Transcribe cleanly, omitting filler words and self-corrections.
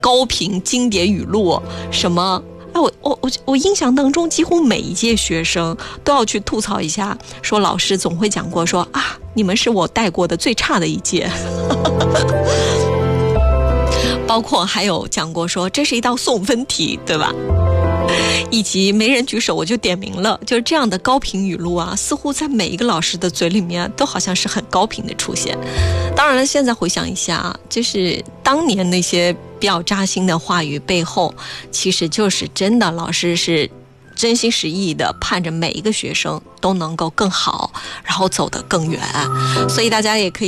高频经典语录，什么我印象当中，几乎每一届学生都要去吐槽一下，说老师总会讲过说啊，你们是我带过的最差的一届。包括还有讲过说这是一道送分题，对吧？以及没人举手我就点名了，就是这样的高频语录啊，似乎在每一个老师的嘴里面都好像是很高频的出现。当然了，现在回想一下，就是当年那些比较扎心的话语背后，其实就是真的老师是真心实意的盼着每一个学生都能够更好，然后走得更远。所以大家也可以